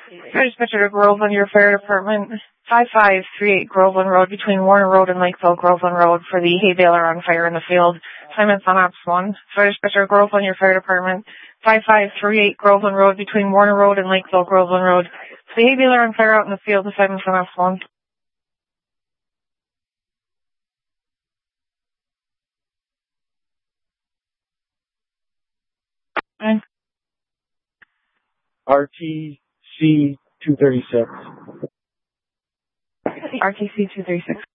Fire dispatcher to Groveland, your fire department. 5538 Groveland Road between Warner Road and Lakeville Groveland Road for the hay baler on fire in the field. Assignments on Ops 1. Fire dispatcher to Groveland, your fire department. 5538 Groveland Road between Warner Road and Lakeville Groveland Road. The hay baler on fire out in the field. Assignments on Ops 1. And RTC 236. RTC 236.